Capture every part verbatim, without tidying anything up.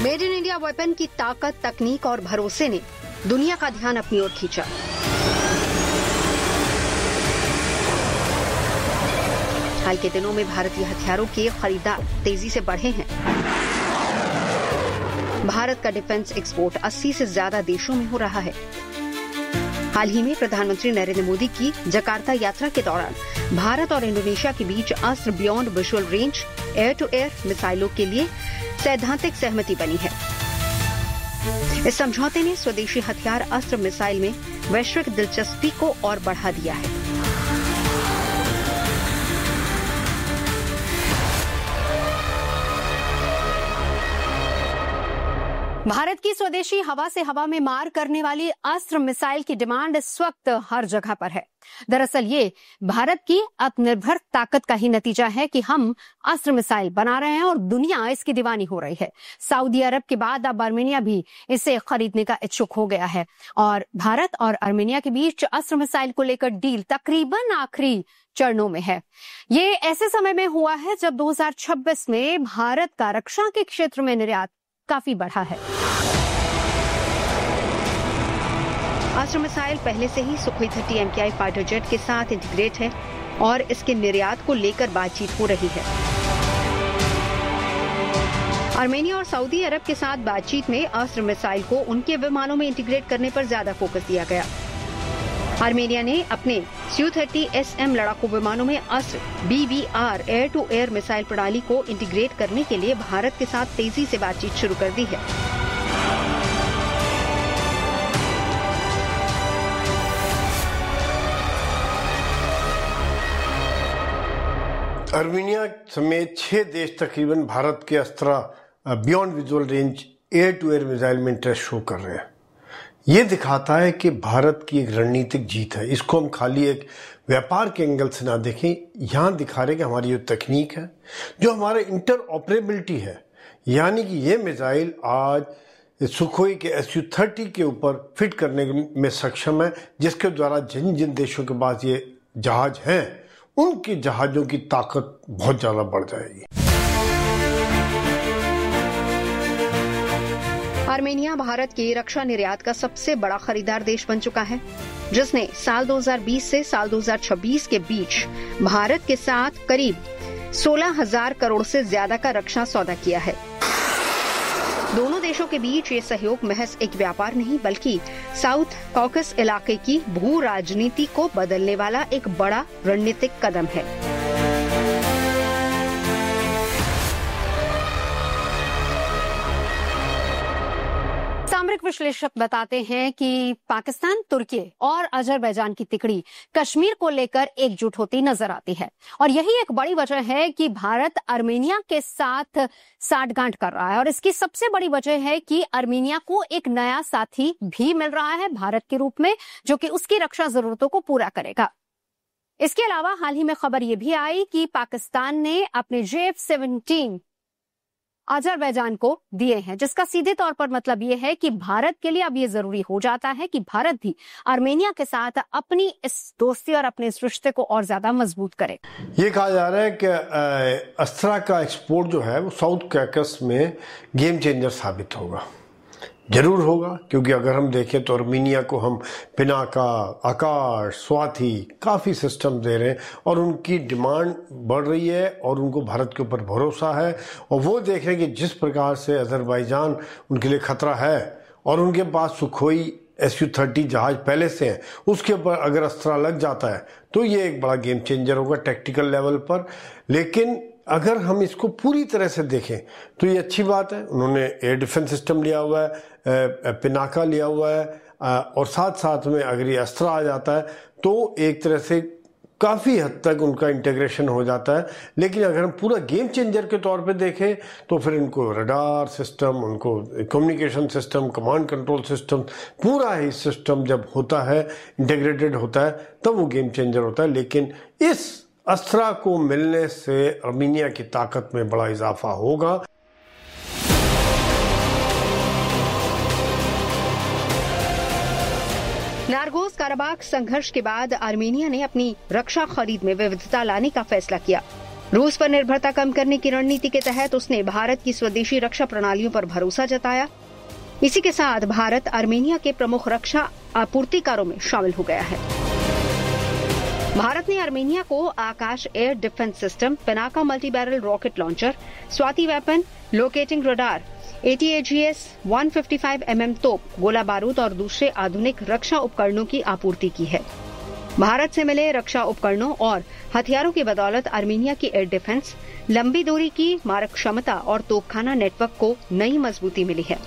Made in India weapon की ताकत, तकनीक और भरोसे ने दुनिया का ध्यान अपनी ओर खींचा। हाल के दिनों में भारतीय हथियारों के खरीदार तेजी से बढ़े हैं। भारत का डिफेंस एक्सपोर्ट अस्सी से ज्यादा देशों में हो रहा है। हाल ही में प्रधानमंत्री नरेंद्र मोदी की जकार्ता यात्रा के दौरान भारत और इंडोनेशिया के बीच अस्त्र beyond visual range air to air मिसाइलों के लिए सैद्धांतिक सहमति बनी है। इस समझौते ने स्वदेशी हथियार अस्त्र मिसाइल में वैश्विक दिलचस्पी को और बढ़ा दिया है। भारत की स्वदेशी हवा से हवा में मार करने वाली अस्त्र मिसाइल की डिमांड इस वक्त हर जगह पर है। दरअसल ये भारत की आत्मनिर्भर ताकत का ही नतीजा है कि हम अस्त्र मिसाइल बना रहे हैं और दुनिया इसकी दीवानी हो रही है। सऊदी अरब के बाद अब आर्मेनिया भी इसे खरीदने का इच्छुक हो गया है और भारत और आर्मेनिया के बीच अस्त्र मिसाइल को लेकर डील तकरीबन आखिरी चरणों में है। ये ऐसे समय में हुआ है जब दो हज़ार छब्बीस में भारत का रक्षा के क्षेत्र में निर्यात काफी बढ़ा है। अस्त्र मिसाइल पहले से ही सुखोई थर्टी एम के आई फाइटर जेट के साथ इंटीग्रेट है और इसके निर्यात को लेकर बातचीत हो रही है। आर्मेनिया और सऊदी अरब के साथ बातचीत में अस्त्र मिसाइल को उनके विमानों में इंटीग्रेट करने पर ज्यादा फोकस दिया गया। आर्मेनिया ने अपने स्यू थर्टी एस एम लड़ाकू विमानों में अस्त्र B we are air to air missile प्रणाली को इंटीग्रेट करने के लिए भारत के साथ तेजी से बातचीत शुरू कर दी है। आर्मेनिया समेत छह देश तकरीबन भारत के अस्त्र beyond visual range air to air missile में इंटरेस्ट शो कर रहे हैं। ये दिखाता है कि भारत की एक रणनीतिक जीत है। इसको हम खाली एक व्यापार के एंगल से ना देखें, यहाँ दिखा रहे कि हमारी जो तकनीक है, जो हमारे इंटर ऑपरेबिलिटी है, यानी कि ये मिसाइल आज सुखोई के एस यू थर्टी के ऊपर फिट करने में सक्षम है, जिसके द्वारा जिन जिन देशों के पास ये जहाज हैं उनके जहाजों की ताकत बहुत ज्यादा बढ़ जाएगी। आर्मेनिया भारत के रक्षा निर्यात का सबसे बड़ा खरीदार देश बन चुका है, जिसने साल दो हज़ार बीस से साल दो हज़ार छब्बीस के बीच भारत के साथ करीब सोलह हज़ार करोड़ से ज्यादा का रक्षा सौदा किया है। दोनों देशों के बीच ये सहयोग महज एक व्यापार नहीं बल्कि साउथ कॉकस इलाके की भू राजनीति को बदलने वाला एक बड़ा रणनीतिक कदम है। सामरिक विश्लेषक बताते हैं कि पाकिस्तान, तुर्की और अजरबैजान की तिकड़ी कश्मीर को लेकर एकजुट होती नजर आती है और यही एक बड़ी वजह है कि भारत आर्मेनिया के साथ साठगांठ कर रहा है। और इसकी सबसे बड़ी वजह है कि आर्मेनिया को एक नया साथी भी मिल रहा है भारत के रूप में, जो कि उसकी रक्षा जरूरतों को पूरा करेगा। इसके अलावा हाल ही में खबर यह भी आई कि पाकिस्तान ने अपने जे एफ सेवनटीन अजरबैजान को दिए हैं, जिसका सीधे तौर पर मतलब यह है कि भारत के लिए अब यह जरूरी हो जाता है कि भारत भी आर्मेनिया के साथ अपनी इस दोस्ती और अपने इस रिश्ते को और ज्यादा मजबूत करे। ये कहा जा रहा है कि अस्त्रा का एक्सपोर्ट जो है वो साउथ कॉकस में गेम चेंजर साबित होगा। जरूर होगा, क्योंकि अगर हम देखें तो आर्मेनिया को हम पिनाका, आकाश, स्वाति काफ़ी सिस्टम दे रहे हैं और उनकी डिमांड बढ़ रही है और उनको भारत के ऊपर भरोसा है और वो देख रहे हैं कि जिस प्रकार से अजरबैजान उनके लिए खतरा है और उनके पास सुखोई एस यू थर्टी जहाज पहले से हैं, उसके ऊपर अगर अस्त्रा लग जाता है तो ये एक बड़ा गेम चेंजर होगा टैक्टिकल लेवल पर। लेकिन अगर हम इसको पूरी तरह से देखें तो ये अच्छी बात है। उन्होंने एयर डिफेंस सिस्टम लिया हुआ है, पिनाका लिया हुआ है और साथ साथ में अगर ये अस्त्रा आ जाता है तो एक तरह से काफ़ी हद तक उनका इंटीग्रेशन हो जाता है। लेकिन अगर हम पूरा गेम चेंजर के तौर पे देखें तो फिर इनको रडार सिस्टम, उनको communication system, command control system, पूरा ही सिस्टम जब होता है, इंटीग्रेटेड होता है, तब वो गेम चेंजर होता है। लेकिन इस अस्त्रा को मिलने से आर्मेनिया की ताकत में बड़ा इजाफा होगा। नारगोस काराबाख संघर्ष के बाद आर्मेनिया ने अपनी रक्षा खरीद में विविधता लाने का फैसला किया। रूस पर निर्भरता कम करने की रणनीति के तहत उसने भारत की स्वदेशी रक्षा प्रणालियों पर भरोसा जताया। इसी के साथ भारत आर्मेनिया के प्रमुख रक्षा आपूर्तिकारों में शामिल हो गया है। भारत ने आर्मेनिया को आकाश air defence system, Pinaka multi barrel rocket launcher, Swati weapon, locating radar, A T A G S एक सौ पचपन एम एम तोप, गोला बारूद और दूसरे आधुनिक रक्षा उपकरणों की आपूर्ति की है। भारत से मिले रक्षा उपकरणों और हथियारों की बदौलत आर्मेनिया की एयर डिफेंस, लंबी दूरी की मारक क्षमता और तोपखाना नेटवर्क को नई मजबूती मिली है।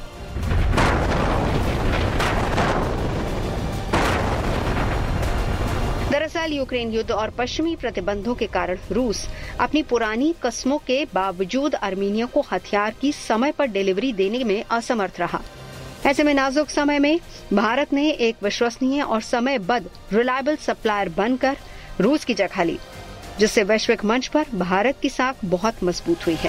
दरअसल यूक्रेन युद्ध और पश्चिमी प्रतिबंधों के कारण रूस अपनी पुरानी कस्मों के बावजूद आर्मेनिया को हथियार की समय पर डिलीवरी देने में असमर्थ रहा। ऐसे में नाजुक समय में भारत ने एक विश्वसनीय और समयबद्ध रिलायबल सप्लायर बनकर रूस की जगह ली, जिससे वैश्विक मंच पर भारत की साख बहुत मजबूत हुई है।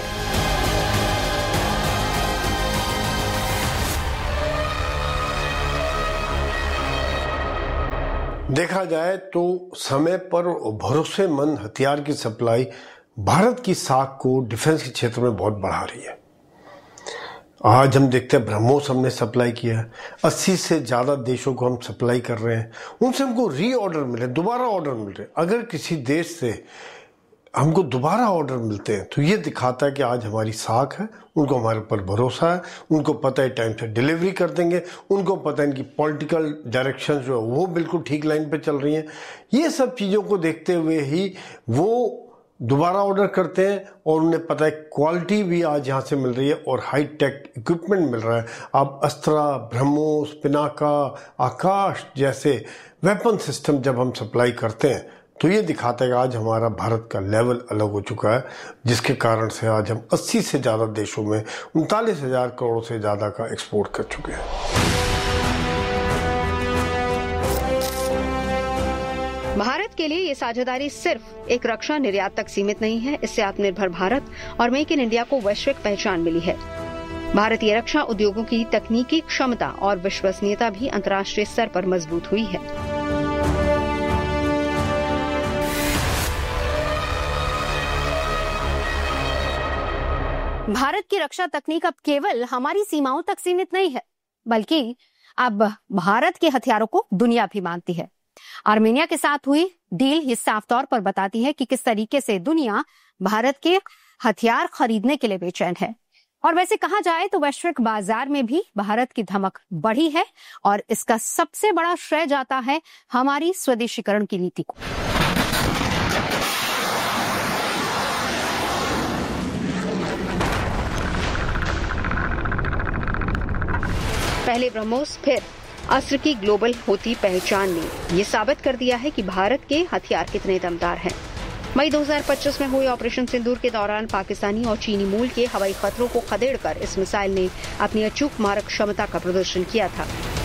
देखा जाए तो समय पर भरोसेमंद हथियार की सप्लाई भारत की साख को डिफेंस के क्षेत्र में बहुत बढ़ा रही है। आज हम देखते हैं ब्रह्मोस हमने सप्लाई किया है, अस्सी से ज्यादा देशों को हम सप्लाई कर रहे हैं, उनसे हमको री ऑर्डर मिले, दोबारा ऑर्डर मिल रहे। अगर किसी देश से हमको दोबारा ऑर्डर मिलते हैं तो ये दिखाता है कि आज हमारी साख है, उनको हमारे ऊपर भरोसा है, उनको पता है टाइम से डिलीवरी कर देंगे, उनको पता है इनकी पॉलिटिकल डायरेक्शन जो है वो बिल्कुल ठीक लाइन पे चल रही हैं। ये सब चीज़ों को देखते हुए ही वो दोबारा ऑर्डर करते हैं और उन्हें पता है क्वालिटी भी आज यहाँ से मिल रही है और हाई टेक इक्विपमेंट मिल रहा है। अब अस्त्रा, ब्रह्मोस, पिनाका, आकाश जैसे वेपन सिस्टम जब हम सप्लाई करते हैं तो ये दिखाता है कि आज हमारा भारत का लेवल अलग हो चुका है, जिसके कारण से आज हम अस्सी से ज़्यादा देशों में उनतालीस हजार करोड़ से ज़्यादा का एक्सपोर्ट कर चुके हैं। भारत के लिए ये साझेदारी सिर्फ एक रक्षा निर्यात तक सीमित नहीं है। इससे आत्मनिर्भर भारत और मेक इन इंडिया को वैश्विक पहचान मिली है। भारतीय रक्षा उद्योगों की तकनीकी क्षमता और विश्वसनीयता भी अंतर्राष्ट्रीय स्तर पर मजबूत हुई है। भारत की रक्षा तकनीक अब केवल हमारी सीमाओं तक सीमित नहीं है, बल्कि अब भारत के हथियारों को दुनिया भी मानती है। आर्मेनिया के साथ हुई डील ये साफ तौर पर बताती है कि किस तरीके से दुनिया भारत के हथियार खरीदने के लिए बेचैन है। और वैसे कहा जाए तो वैश्विक बाजार में भी भारत की धमक बढ़ी है और इसका सबसे बड़ा श्रेय जाता है हमारी स्वदेशीकरण की नीति को। पहले ब्रह्मोस फिर अस्त्र की ग्लोबल होती पहचान ने ये साबित कर दिया है कि भारत के हथियार कितने दमदार हैं। मई दो हज़ार पच्चीस में हुए ऑपरेशन सिंदूर के दौरान पाकिस्तानी और चीनी मूल के हवाई खतरों को खदेड़कर इस मिसाइल ने अपनी अचूक मारक क्षमता का प्रदर्शन किया था।